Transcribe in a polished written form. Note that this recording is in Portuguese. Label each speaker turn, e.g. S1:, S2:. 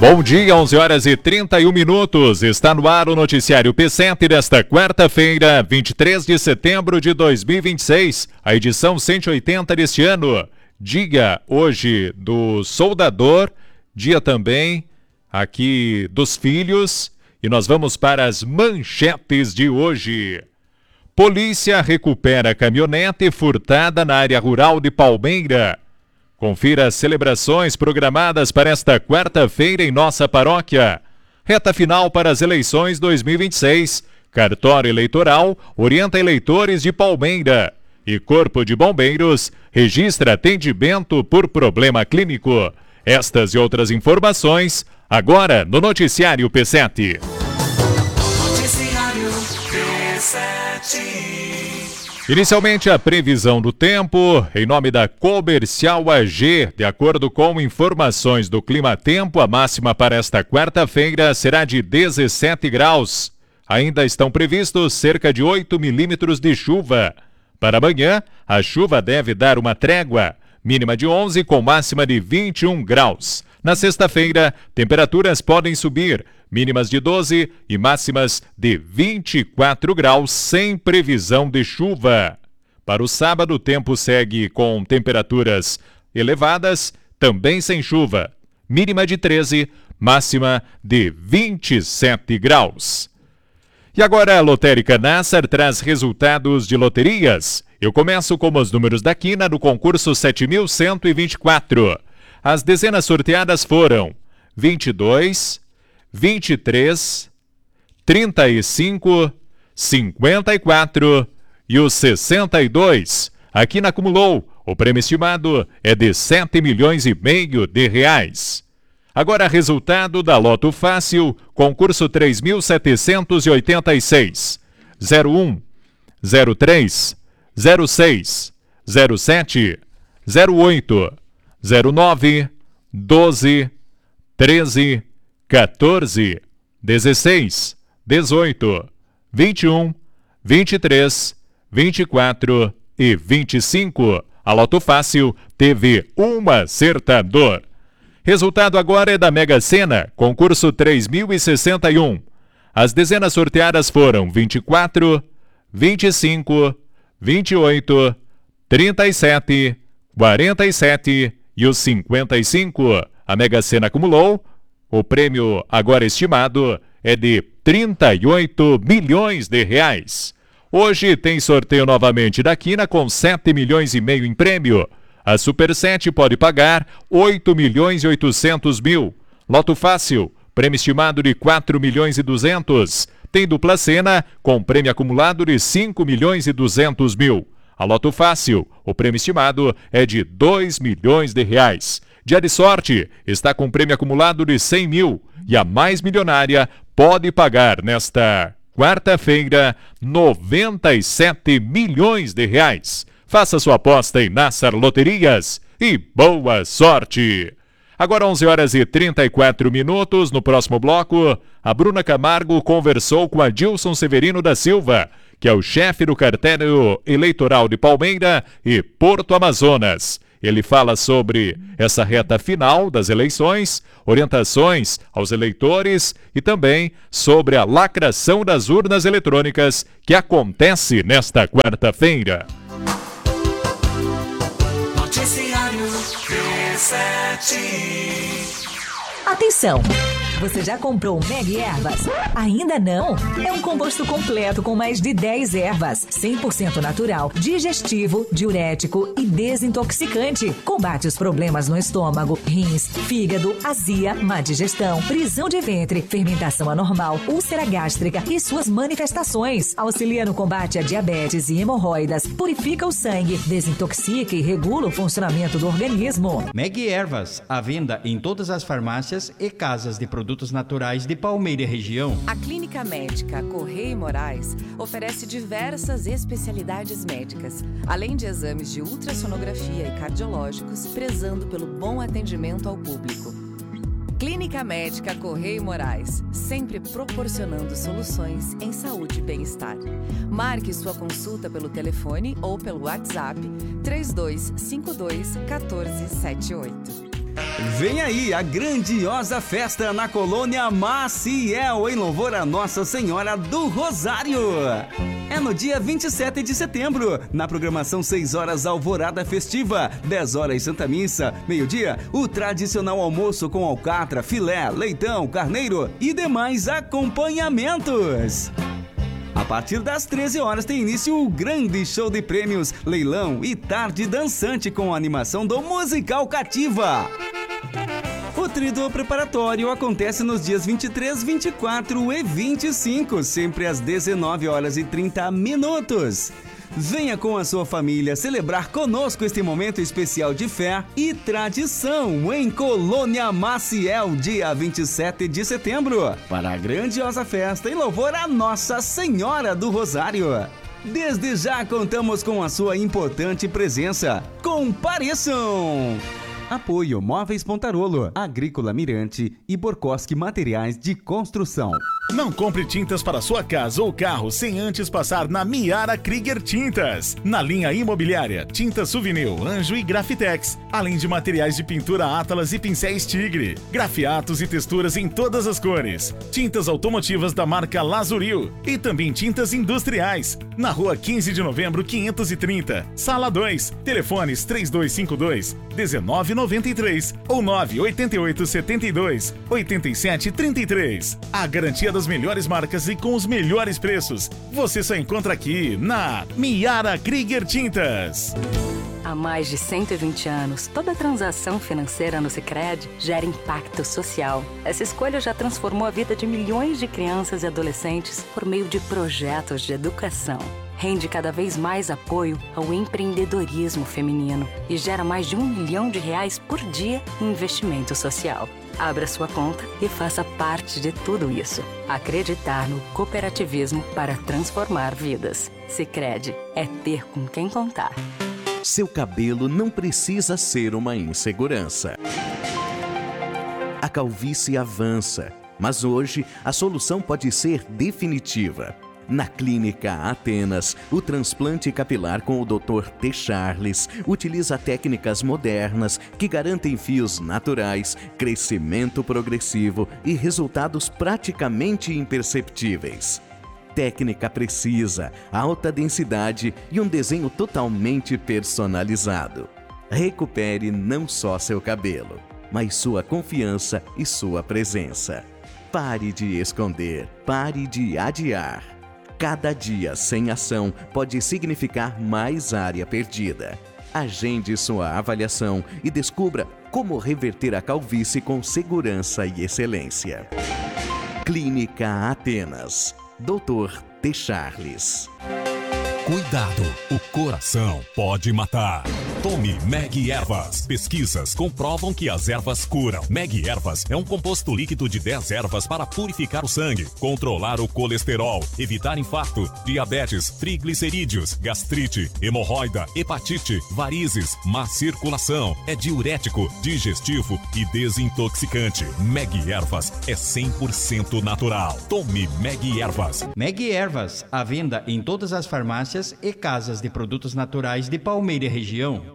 S1: Bom dia, 11 horas e 31 minutos. Está no ar o noticiário P7 desta quarta-feira, 23 de setembro de 2026, a edição 180 deste ano. Dia hoje do soldador, dia também aqui dos filhos, e nós vamos para as manchetes de hoje. Polícia recupera caminhonete furtada na área rural de Palmeira. Confira as celebrações programadas para esta quarta-feira em nossa paróquia. Reta final para as eleições 2026. Cartório Eleitoral orienta eleitores de Palmeira. E Corpo de Bombeiros registra atendimento por problema clínico. Estas e outras informações agora no Noticiário P7. Noticiário P7. Inicialmente, a previsão do tempo, em nome da Comercial AG. De acordo com informações do Clima Tempo, a máxima para esta quarta-feira será de 17 graus. Ainda estão previstos cerca de 8 milímetros de chuva. Para amanhã, a chuva deve dar uma trégua, mínima de 11 com máxima de 21 graus. Na sexta-feira, temperaturas podem subir, mínimas de 12 e máximas de 24 graus, sem previsão de chuva. Para o sábado, o tempo segue com temperaturas elevadas, também sem chuva. Mínima de 13, máxima de 27 graus. E agora a Lotérica Nassar traz resultados de loterias. Eu começo com os números da quina do concurso 7.124. As dezenas sorteadas foram 22, 23, 35, 54 e o 62. A quina acumulou. O prêmio estimado é de 7,5 milhões de reais. Agora, resultado da Loto Fácil, concurso 3.786. 01, 03, 06, 07, 08, 09, 12, 13, 14, 16, 18, 21, 23, 24 e 25. A Loto Fácil teve um acertador. Resultado agora é da Mega Sena, concurso 3061. As dezenas sorteadas foram 24, 25, 28, 37, 47 e os 55. A Mega Sena acumulou. O prêmio agora estimado é de 38 milhões de reais. Hoje tem sorteio novamente da quina com 7,5 milhões em prêmio. A Super 7 pode pagar 8 milhões e 800 mil. Loto Fácil, prêmio estimado de 4 milhões e 200. Tem dupla Sena com prêmio acumulado de 5 milhões e 200 mil. A Loto Fácil, o prêmio estimado é de 2 milhões de reais. Dia de sorte está com prêmio acumulado de 100 mil. E a mais milionária pode pagar nesta quarta-feira 97 milhões de reais. Faça sua aposta em Nassar Loterias e boa sorte! Agora 11 horas e 34 minutos. No próximo bloco, a Bruna Camargo conversou com Adilson Severino da Silva, que é o chefe do cartório eleitoral de Palmeira e Porto Amazonas. Ele fala sobre essa reta final das eleições, orientações aos eleitores e também sobre a lacração das urnas eletrônicas que acontece nesta quarta-feira.
S2: Noticiário P7.
S3: Atenção! Você já comprou o Meg Ervas? Ainda não? É um composto completo com mais de 10 ervas, 100% natural, digestivo, diurético e desintoxicante. Combate os problemas no estômago, rins, fígado, azia, má digestão, prisão de ventre, fermentação anormal, úlcera gástrica e suas manifestações. Auxilia no combate a diabetes e hemorroidas, purifica o sangue, desintoxica e regula o funcionamento do organismo.
S4: Meg Ervas, à venda em todas as farmácias e casas de produtos naturais de Palmeira e região.
S5: A Clínica Médica Correia e Moraes oferece diversas especialidades médicas, além de exames de ultrassonografia e cardiológicos, prezando pelo bom atendimento ao público. Clínica Médica Correia e Moraes, sempre proporcionando soluções em saúde e bem-estar. Marque sua consulta pelo telefone ou pelo WhatsApp 3252 1478.
S6: Vem aí a grandiosa festa na colônia Maciel, em louvor a Nossa Senhora do Rosário. É no dia 27 de setembro, na programação 6 horas Alvorada Festiva, 10 horas Santa Missa, meio-dia, o tradicional almoço com alcatra, filé, leitão, carneiro e demais acompanhamentos. A partir das 13 horas tem início o grande show de prêmios, leilão e tarde dançante com a animação do Musical Cativa. O tríduo preparatório acontece nos dias 23, 24 e 25, sempre às 19 horas e 30 minutos. Venha com a sua família celebrar conosco este momento especial de fé e tradição em Colônia Maciel, dia 27 de setembro, para a grandiosa festa em louvor a Nossa Senhora do Rosário. Desde já contamos com a sua importante presença. Compareçam! Apoio Móveis Pontarolo, Agrícola Mirante e Borkoski Materiais de Construção.
S7: Não compre tintas para sua casa ou carro sem antes passar na Miara Krieger Tintas. Na linha imobiliária, tintas Souvenir, Anjo e Grafitex, além de materiais de pintura Atlas e pincéis Tigre, grafiatos e texturas em todas as cores, tintas automotivas da marca Lazuril e também tintas industriais. Na rua 15 de novembro 530, sala 2, telefones 3252-1993 ou 98872-8733. A garantia das melhores marcas e com os melhores preços. Você só encontra aqui na Miara Krieger Tintas.
S8: Há mais de 120 anos, toda transação financeira no Sicredi gera impacto social. Essa escolha já transformou a vida de milhões de crianças e adolescentes por meio de projetos de educação. Rende cada vez mais apoio ao empreendedorismo feminino e gera mais de R$1 milhão por dia em investimento social. Abra sua conta e faça parte de tudo isso. Acreditar no cooperativismo para transformar vidas. Sicredi é ter com quem contar.
S9: Seu cabelo não precisa ser uma insegurança. A calvície avança, mas hoje a solução pode ser definitiva. Na Clínica Atenas, o transplante capilar com o Dr. T. Charles utiliza técnicas modernas que garantem fios naturais, crescimento progressivo e resultados praticamente imperceptíveis. Técnica precisa, alta densidade e um desenho totalmente personalizado. Recupere não só seu cabelo, mas sua confiança e sua presença. Pare de esconder, pare de adiar. Cada dia sem ação pode significar mais área perdida. Agende sua avaliação e descubra como reverter a calvície com segurança e excelência. Clínica Atenas. Dr. T. Charles.
S10: Cuidado, o coração pode matar. Tome Meg Ervas. Pesquisas comprovam que as ervas curam. Meg Ervas é um composto líquido de 10 ervas para purificar o sangue, controlar o colesterol, evitar infarto, diabetes, triglicerídeos, gastrite, hemorroida, hepatite, varizes, má circulação. É diurético, digestivo e desintoxicante. Meg Ervas é 100% natural. Tome Meg Ervas.
S4: Meg Ervas, à venda em todas as farmácias e casas de produtos naturais de Palmeira e região.